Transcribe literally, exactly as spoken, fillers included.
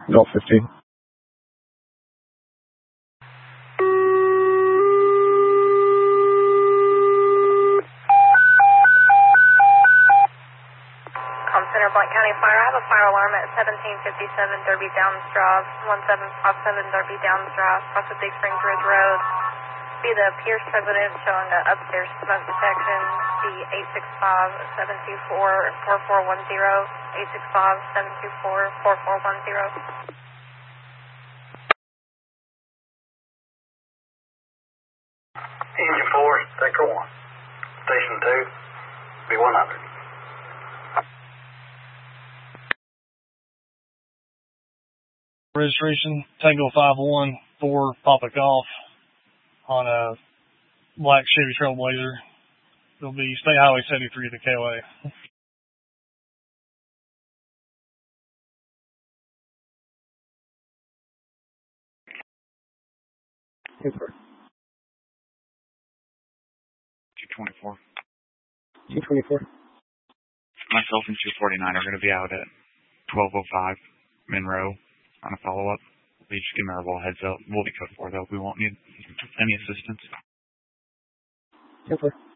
Golf fifteen. Center, Blount County Fire. I have a fire alarm at seventeen fifty-seven Derby Downs Drive, one seven five seven Derby Downs Drive, across the Big Springs Ridge Road. Be the Pierce residence showing the upstairs smoke detection. Be eight six five, seven two four, four four one zero, eight six five, seven two four, four four one zero. Engine four, sector one. Station two, B one hundred. Registration, Tango five one four Papa Golf on a black Chevy Trailblazer. It'll be State Highway seventy-three to K O A. two twenty-four. two twenty-four. Myself and two forty-nine are going to be out at twelve oh five Monroe on a follow-up. Please just give me a little heads up. We'll be code four, though. We won't need any assistance. ten four.